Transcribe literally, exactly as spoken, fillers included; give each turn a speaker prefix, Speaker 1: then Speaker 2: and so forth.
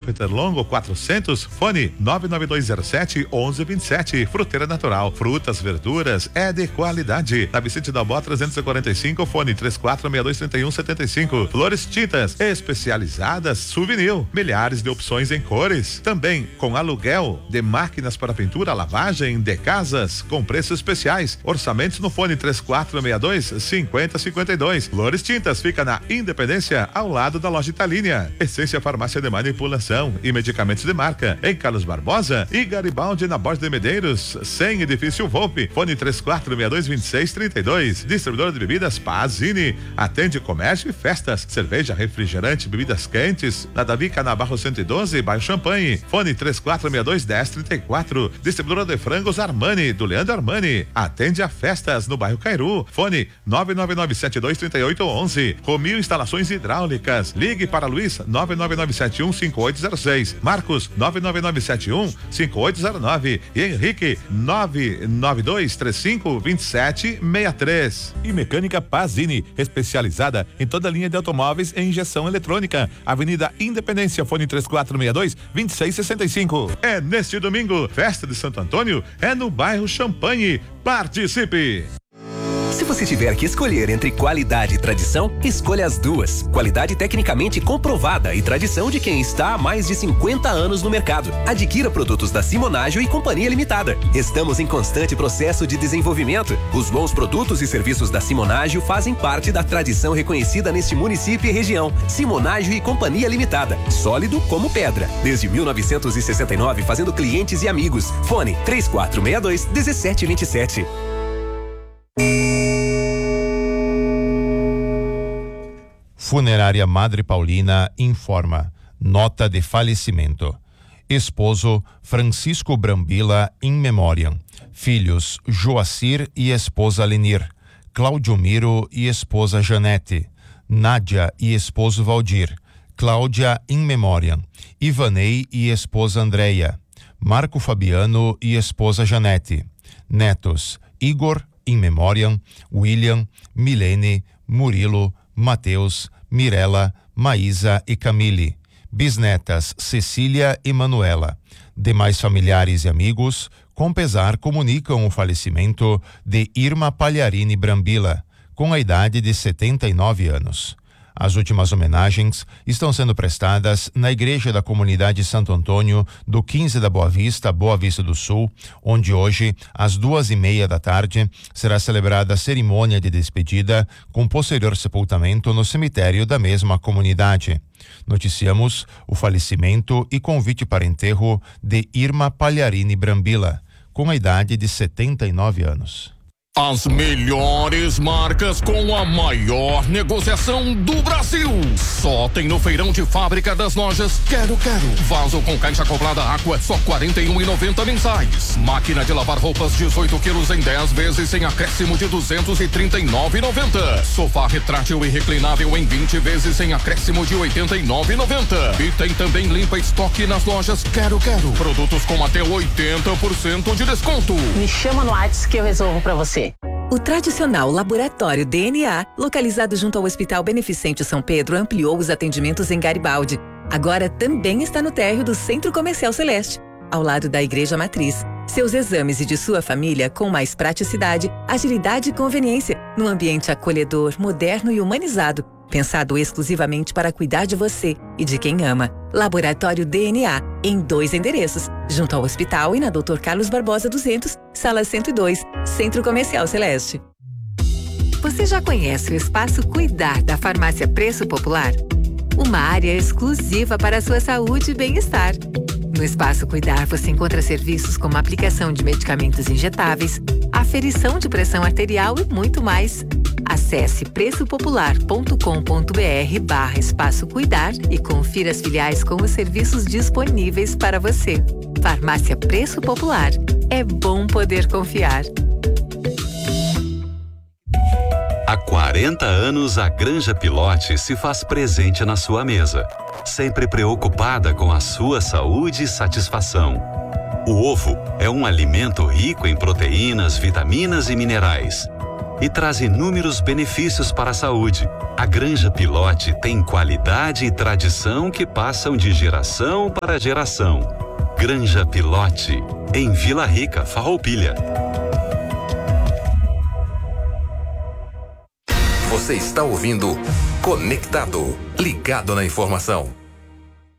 Speaker 1: Júpiter Longo quatrocentos, fone nove nove dois zero sete um um dois sete. Fruteira Natural, frutas, verduras, é de qualidade. Na Vicente da Bó trezentos e quarenta e cinco, fone três quatro seis dois três um sete cinco. Flores Tintas, especializadas, Souvenir, milhares de opções em cores. Também com aluguel de máquinas para pintura, lavagem de casas com preços especiais. Orçamentos no fone três quatro seis dois cinco zero cinco dois. Flores Tintas fica na Independência, ao lado da loja Italínia. Essência Farmácia de Manipulação e Medicamentos de Marca, em Carlos Barbosa e Garibaldi, na Borges de Medeiros, sem Edifício Volpe. Fone três quatro seis dois dois seis três dois. Distribuidor de bebidas Pazini, atende comércio e festas, cerveja, refrigerante, bebidas quentes, na Davi Canabarro cento e doze, bairro Champanhe. Fone três quatro seis dois um zero três quatro. Distribuidor de frangos Armani, do Leandro Armani, atende a festas no bairro Cairu. Fone nove nove nove sete dois três oito um um. Romil Instalações Hidráulicas, ligue para Luiz nove nove nove sete um cinco oito zero seis, Marcos nove nove nove sete um cinco oito zero nove e Henrique nove nove dois três cinco dois sete seis três. E Mecânica Pazini, especializada em toda a linha de automóveis e injeção eletrônica. Avenida Independência, fone três quatro seis dois dois seis seis cinco. É neste domingo, festa de Santo Antônio, é no bairro Champanhe. Participe!
Speaker 2: Se você tiver que escolher entre qualidade e tradição, escolha as duas. Qualidade tecnicamente comprovada e tradição de quem está há mais de cinquenta anos no mercado. Adquira produtos da Simonágio e Companhia Limitada. Estamos em constante processo de desenvolvimento. Os bons produtos e serviços da Simonágio fazem parte da tradição reconhecida neste município e região. Simonágio e Companhia Limitada. Sólido como pedra. Desde mil novecentos e sessenta e nove, fazendo clientes e amigos. Fone três quatro seis dois um sete dois sete.
Speaker 3: Funerária Madre Paulina informa: nota de falecimento. Esposo Francisco Brambila in memoriam. Filhos Joacir e esposa Lenir. Cláudio Miro e esposa Janete. Nádia e esposo Valdir. Cláudia in memoriam. Ivanei e esposa Andréia. Marco Fabiano e esposa Janete. Netos Igor in memoriam. William, Milene, Murilo, Mateus, Mirela, Maísa e Camille. Bisnetas Cecília e Manuela. Demais familiares e amigos, com pesar, comunicam o falecimento de Irma Pagliarini Brambila, com a idade de setenta e nove anos. As últimas homenagens estão sendo prestadas na Igreja da Comunidade Santo Antônio do quinze da Boa Vista, Boa Vista do Sul, onde hoje, às duas e meia da tarde, será celebrada a cerimônia de despedida com posterior sepultamento no cemitério da mesma comunidade. Noticiamos o falecimento e convite para enterro de Irma Pagliarini Brambila, com a idade de setenta e nove anos.
Speaker 4: As melhores marcas com a maior negociação do Brasil. Só tem no feirão de fábrica das lojas Quero Quero. Vaso com caixa acoplada Aqua, só quarenta e um reais e noventa mensais. Máquina de lavar roupas dezoito quilos em dez vezes sem acréscimo de duzentos e trinta e nove reais e noventa centavos. Sofá retrátil e reclinável em vinte vezes sem acréscimo de oitenta e nove reais e noventa centavos. E tem também limpa estoque nas lojas Quero Quero. Produtos com até oitenta por cento de desconto.
Speaker 5: Me chama no WhatsApp que eu resolvo pra você.
Speaker 6: O tradicional Laboratório D N A, localizado junto ao Hospital Beneficente São Pedro, ampliou os atendimentos em Garibaldi. Agora também está no térreo do Centro Comercial Celeste, ao lado da Igreja Matriz. Seus exames e de sua família com mais praticidade, agilidade e conveniência, num ambiente acolhedor, moderno e humanizado, pensado exclusivamente para cuidar de você e de quem ama. Laboratório D N A, em dois endereços, junto ao hospital e na doutor Carlos Barbosa duzentos, sala cento e dois, Centro Comercial Celeste.
Speaker 7: Você já conhece o Espaço Cuidar da Farmácia Preço Popular? Uma área exclusiva para a sua saúde e bem-estar. No Espaço Cuidar você encontra serviços como aplicação de medicamentos injetáveis, aferição de pressão arterial e muito mais. Acesse preçopopular.com.br barra Espaço Cuidar e confira as filiais com os serviços disponíveis para você. Farmácia Preço Popular. É bom poder confiar.
Speaker 8: Há quarenta anos, a Granja Pilote se faz presente na sua mesa, sempre preocupada com a sua saúde e satisfação. O ovo é um alimento rico em proteínas, vitaminas e minerais. e traz inúmeros benefícios para a saúde. A Granja Pilote tem qualidade e tradição que passam de geração para geração. Granja Pilote, em Vila Rica, Farroupilha.
Speaker 9: Você está ouvindo Conectado, ligado na informação.